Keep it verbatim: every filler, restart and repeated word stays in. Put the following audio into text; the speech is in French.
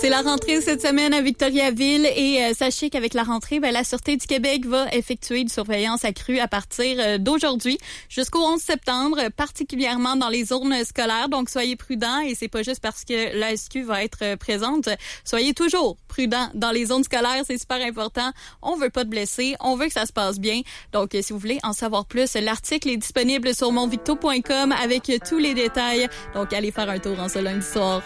C'est la rentrée cette semaine à Victoriaville et euh, sachez qu'avec la rentrée, ben, la Sûreté du Québec va effectuer une surveillance accrue à partir euh, d'aujourd'hui jusqu'au onze septembre, particulièrement dans les zones scolaires. Donc, soyez prudents et c'est pas juste parce que l'A S Q va être euh, présente. Soyez toujours prudents dans les zones scolaires, c'est super important. On veut pas de blessés, on veut que ça se passe bien. Donc, euh, si vous voulez en savoir plus, l'article est disponible sur monvicto point com avec euh, tous les détails. Donc, allez faire un tour en ce lundi soir.